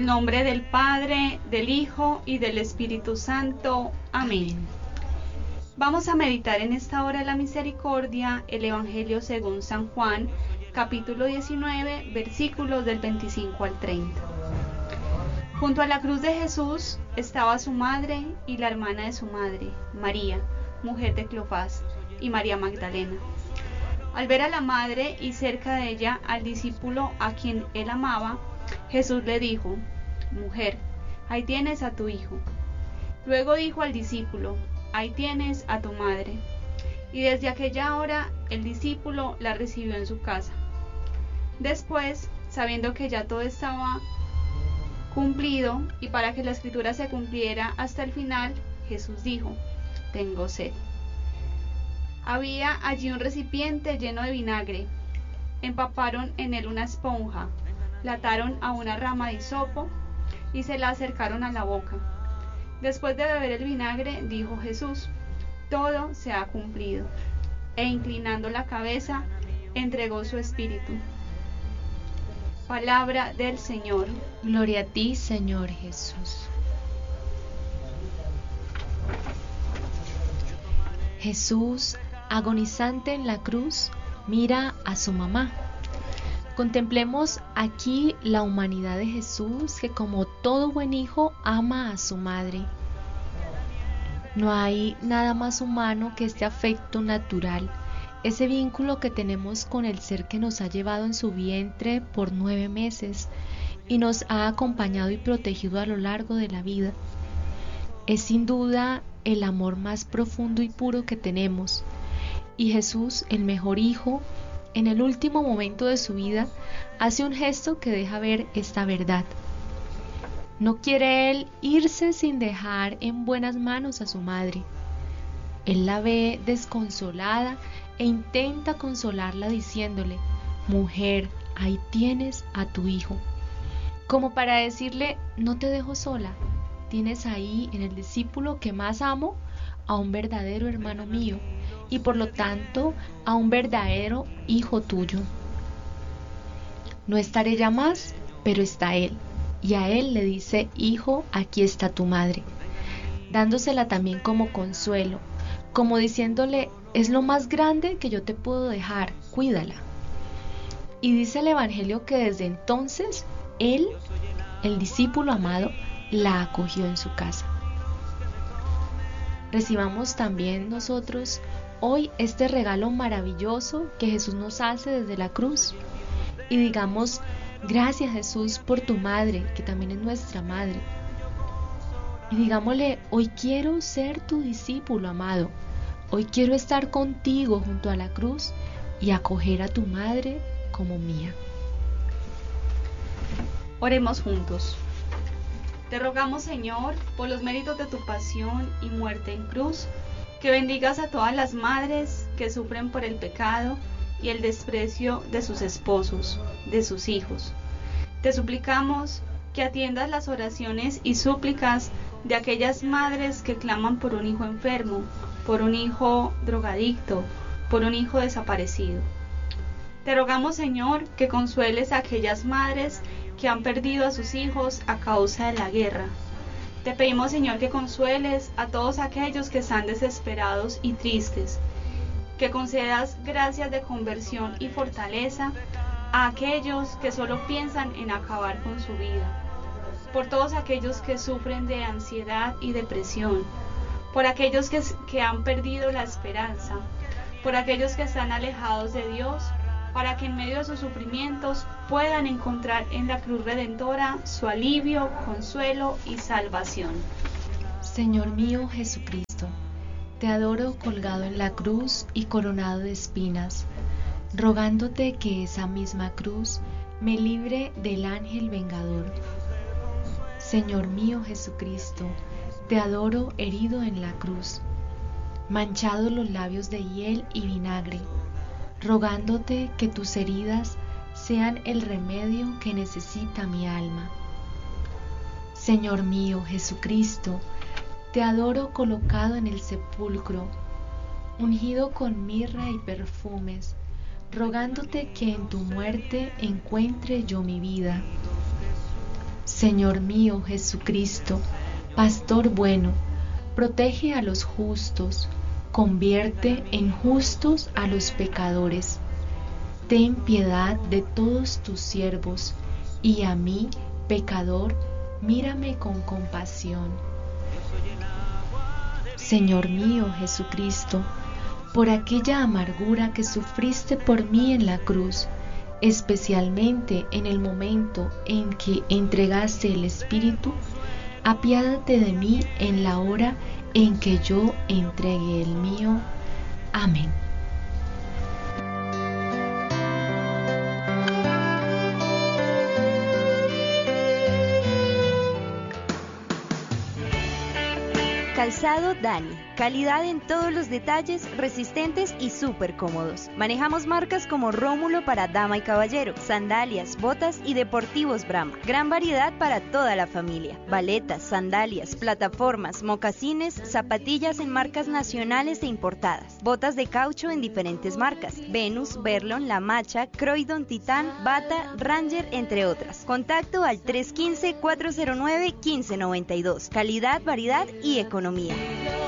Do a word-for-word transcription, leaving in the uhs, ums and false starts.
el nombre del Padre, del Hijo y del Espíritu Santo. Amén. Vamos a meditar en esta hora de la misericordia el Evangelio según San Juan, capítulo diecinueve, versículos del veinticinco al treinta. Junto a la cruz de Jesús estaba su madre y la hermana de su madre, María, mujer de Cleofás, y María Magdalena. Al ver a la madre y cerca de ella al discípulo a quien él amaba, Jesús le dijo: Mujer, ahí tienes a tu hijo. Luego dijo al discípulo: Ahí tienes a tu madre. Y desde aquella hora el discípulo la recibió en su casa. Después, sabiendo que ya todo estaba cumplido y para que la escritura se cumpliera hasta el final, Jesús dijo: Tengo sed. Había allí un recipiente lleno de vinagre. Empaparon en él una esponja, la ataron a una rama de hisopo y se la acercaron a la boca. Después de beber el vinagre, dijo Jesús: Todo se ha cumplido. E inclinando la cabeza, entregó su espíritu. Palabra del Señor. Gloria a ti, Señor Jesús. Jesús, agonizante en la cruz, mira a su mamá. Contemplemos aquí la humanidad de Jesús, que como todo buen hijo ama a su madre. No hay nada más humano que este afecto natural, ese vínculo que tenemos con el ser que nos ha llevado en su vientre por nueve meses y nos ha acompañado y protegido a lo largo de la vida. Es sin duda el amor más profundo y puro que tenemos. Y Jesús, el mejor hijo, en el último momento de su vida, hace un gesto que deja ver esta verdad. No quiere él irse sin dejar en buenas manos a su madre. Él la ve desconsolada e intenta consolarla diciéndole: Mujer, ahí tienes a tu hijo. Como para decirle: no te dejo sola, tienes ahí en el discípulo que más amo a un verdadero hermano mío y por lo tanto a un verdadero hijo tuyo. No estaré ya más, pero está él, y a él le dice: Hijo, aquí está tu madre, dándosela también como consuelo, como diciéndole: es lo más grande que yo te puedo dejar, cuídala. Y dice el Evangelio que desde entonces él, el discípulo amado, la acogió en su casa. Recibamos también nosotros hoy este regalo maravilloso que Jesús nos hace desde la cruz y digamos: gracias, Jesús, por tu madre, que también es nuestra madre. Y digámosle: hoy quiero ser tu discípulo amado, hoy quiero estar contigo junto a la cruz y acoger a tu madre como mía. Oremos juntos. Te rogamos, Señor, por los méritos de tu pasión y muerte en cruz, que bendigas a todas las madres que sufren por el pecado y el desprecio de sus esposos, de sus hijos. Te suplicamos que atiendas las oraciones y súplicas de aquellas madres que claman por un hijo enfermo, por un hijo drogadicto, por un hijo desaparecido. Te rogamos, Señor, que consueles a aquellas madres que han perdido a sus hijos a causa de la guerra. Te pedimos, Señor, que consueles a todos aquellos que están desesperados y tristes, que concedas gracias de conversión y fortaleza a aquellos que solo piensan en acabar con su vida, por todos aquellos que sufren de ansiedad y depresión, por aquellos que, que han perdido la esperanza, por aquellos que están alejados de Dios, para que en medio de sus sufrimientos puedan encontrar en la cruz redentora su alivio, consuelo y salvación. Señor mío Jesucristo, te adoro colgado en la cruz y coronado de espinas, rogándote que esa misma cruz me libre del ángel vengador. Señor mío Jesucristo, te adoro herido en la cruz, manchados los labios de hiel y vinagre, rogándote que tus heridas sean el remedio que necesita mi alma. Señor mío Jesucristo, te adoro colocado en el sepulcro, ungido con mirra y perfumes, rogándote que en tu muerte encuentre yo mi vida. Señor mío Jesucristo, Pastor bueno, protege a los justos, convierte en justos a los pecadores. Ten piedad de todos tus siervos, y a mí, pecador, mírame con compasión. Señor mío Jesucristo, por aquella amargura que sufriste por mí en la cruz, especialmente en el momento en que entregaste el Espíritu, apiádate de mí en la hora en que yo entregue el mío. Amén. Calzado Dani, calidad en todos los detalles, resistentes y súper cómodos. Manejamos marcas como Rómulo para dama y caballero, sandalias, botas y deportivos Brahma. Gran variedad para toda la familia. Baletas, sandalias, plataformas, mocasines, zapatillas en marcas nacionales e importadas. Botas de caucho en diferentes marcas. Venus, Verlon, La Macha, Croydon, Titan, Bata, Ranger, entre otras. Contacto al tres uno cinco, cuatro cero nueve, uno cinco nueve dos. Calidad, variedad y economía.